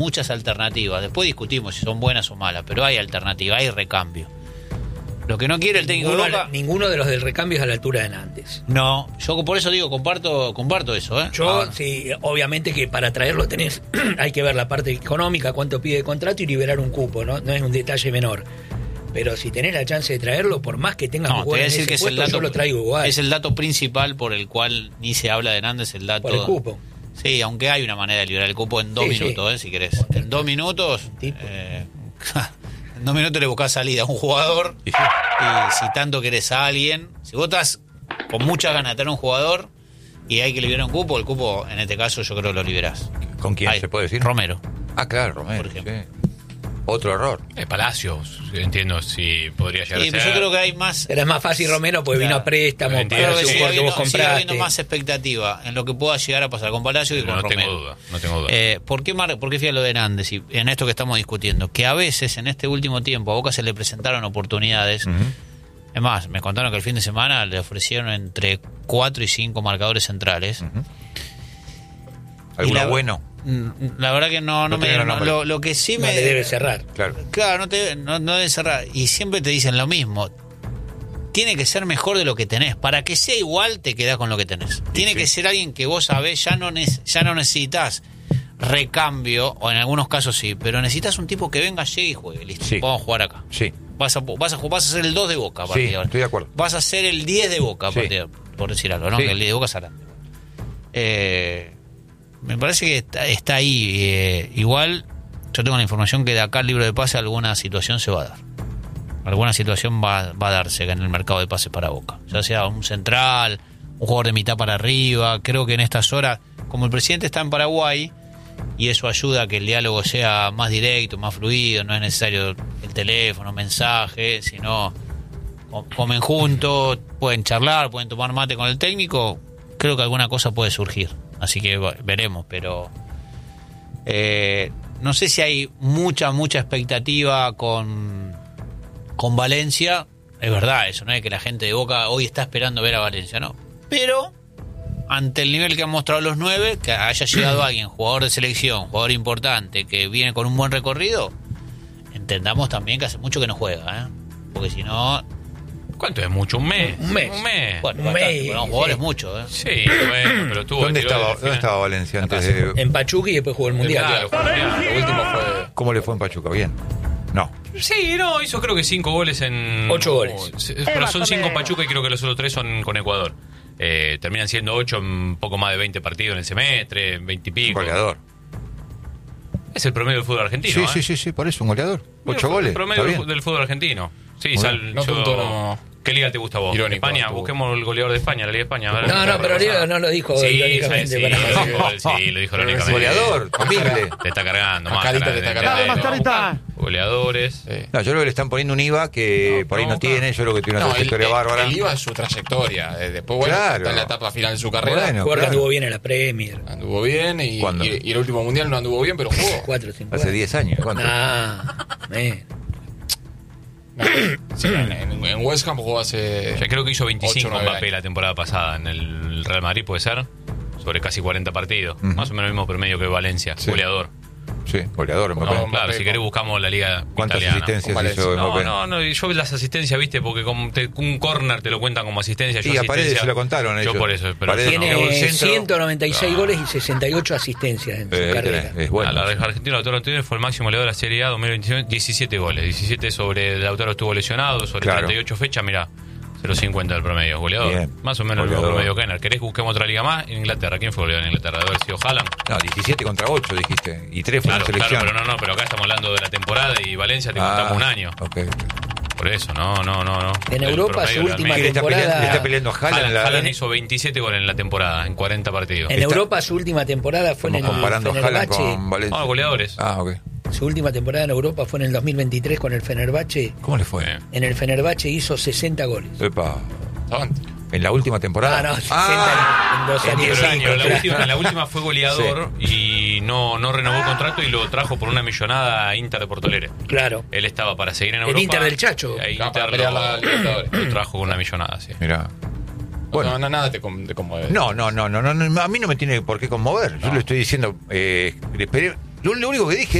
muchas alternativas. Después discutimos si son buenas o malas, pero hay alternativas, hay recambio. Lo que no quiere el técnico de Boca... Ninguno de los del recambio es a la altura de Nández. No, yo por eso digo, comparto eso. Sí, obviamente que para traerlo hay que ver la parte económica, cuánto pide de contrato y liberar un cupo, ¿no? No es un detalle menor. Pero si tenés la chance de traerlo, por más que tengas que jugar en ese puesto, yo lo traigo igual. Es el dato principal por el cual ni se habla de Nández, el dato... Por el cupo. Sí, aunque hay una manera de liberar el cupo en 2 minutos, si querés. En 2 minutos... En 2 minutos le buscás salida a un jugador y si tanto querés a alguien, si vos estás con muchas ganas de tener un jugador y hay que liberar un cupo, el cupo en este caso yo creo que lo liberás. ¿Con quién se puede decir? Romero. Ah, claro, Romero. Por ejemplo. Sí. Otro error. Palacios, entiendo si podría llegar a ser. Pero yo creo que hay más... Pero es más fácil Romero porque vino a préstamo, pero un jugador que vos compraste. Sigue habiendo más expectativa en lo que pueda llegar a pasar con Palacios y con Romero. No tengo duda. ¿Por qué fíjate lo de Nández y en esto que estamos discutiendo? Que a veces en este último tiempo a Boca se le presentaron oportunidades. Es más, me contaron que el fin de semana le ofrecieron entre 4 y 5 marcadores centrales. ¿Alguno bueno? La verdad que no me dieron. Lo que sí me debe cerrar. Claro, no debe cerrar. Y siempre te dicen lo mismo. Tiene que ser mejor de lo que tenés. Para que sea igual, te quedás con lo que tenés. Tiene que ser alguien que vos sabés, ya no necesitas recambio, o en algunos casos sí, pero necesitas un tipo que venga, llegue y juegue. Listo, vamos a jugar acá. Sí. Vas a ser el 2 de Boca a partir de ahora. Estoy de acuerdo. Vas a ser el 10 de Boca a partir de ahora, por decir algo, ¿no? Que el 10 de Boca es grande. Me parece que está ahí. Igual, yo tengo la información que de acá al libro de pase alguna situación se va a dar. Alguna situación va a darse en el mercado de pases para Boca. Ya sea un central, un jugador de mitad para arriba. Creo que en estas horas, como el presidente está en Paraguay, y eso ayuda a que el diálogo sea más directo, más fluido, no es necesario el teléfono, mensaje, sino comen juntos, pueden charlar, pueden tomar mate con el técnico. Creo que alguna cosa puede surgir. Así que veremos, pero no sé si hay mucha expectativa con Valencia. Es verdad eso, no es que la gente de Boca hoy está esperando ver a Valencia, no. Pero ante el nivel que han mostrado los 9, que haya llegado alguien, jugador de selección, jugador importante, que viene con un buen recorrido, entendamos también que hace mucho que no juega, porque si no... ¿Cuánto es mucho? ¿Un mes? Un mes. Bueno, un mes. Para un jugador es mucho, Sí, bueno, pero tuvo... ¿Dónde estaba Valencia antes de...? En Pachuca y después jugó el Mundial. Claro, Lo último fue... ¿Cómo le fue en Pachuca? ¿Bien? No. Sí, hizo creo que 5 goles en... 8 goles. Pero son 5 Pachuca y creo que los otros 3 son con Ecuador. Terminan siendo 8 en poco más de 20 partidos en el semestre, 20 y pico. Goleador. Es el promedio del fútbol argentino. Sí, por eso, un goleador. 8 goles. El promedio del fútbol argentino. Sí, ¿Qué liga te gusta a vos? Irónico, España, busquemos el goleador de España, la Liga de España. No, pero Liga no lo dijo irónicamente. Sí, lo dijo irónicamente. Goleador, comible. Te está cargando. Mascarita te está cargando. Goleadores. No, yo creo que le están poniendo un IVA que por ahí no tiene. Yo creo que tiene una trayectoria bárbara. El IVA es su trayectoria. Después, está en la etapa final de su carrera. Jorge anduvo bien en la Premier. Anduvo bien y el último mundial no anduvo bien, pero jugó. 4 o 5 Hace 10 años. ¿Cuánto? Sí, en West Ham jugó hace... Ya creo que hizo 25 8, Mbappé la temporada pasada en el Real Madrid, puede ser, sobre casi 40 partidos. Más o menos el mismo promedio que Valencia, goleador. Sí, goleador. Claro, si querés buscamos la liga ¿Cuántas italiana. asistencias hizo Mbappé? No, yo las asistencias, viste, porque como un córner te lo cuentan como asistencia. Y a Paredes se lo contaron ellos. Yo por eso. Pero tiene 196 goles y 68 asistencias en su carrera. Es bueno. La Argentina, Lautaro Martínez fue el máximo goleador de la Serie A 2021, 17 goles. 17 sobre Lautaro estuvo lesionado, sobre 38 fechas, mirá. 0.50 del promedio, goleador. Bien. Más o menos el mismo promedio que Kenner. ¿Querés que busquemos otra liga más? En Inglaterra. ¿Quién fue goleador en Inglaterra? ¿Debe haber sido Haaland? No, 17 contra 8 dijiste. Y 3 fue en selección. Claro, pero acá estamos hablando de la temporada y Valencia te contamos un año. Okay. Por eso, no. En Europa su última temporada... Le está peleando a Haaland. Haaland hizo 27 goles en la temporada, en 40 partidos. En Europa su última temporada fue en el Haaland con Valencia. Goleadores. Ok. Su última temporada en Europa fue en el 2023 con el Fenerbahce. ¿Cómo le fue? En el Fenerbahce hizo 60 goles. Epa. ¿En la última temporada? No, 60 en 2 años. En la última fue goleador y no renovó el contrato y lo trajo por una millonada a Inter de Porto Alegre. Claro. Él estaba para seguir en Europa. El Inter del Chacho. Inter lo trajo con una millonada, sí. Mirá. Bueno, nada te conmueve. No. A mí no me tiene por qué conmover. Yo le estoy diciendo, Lo único que dije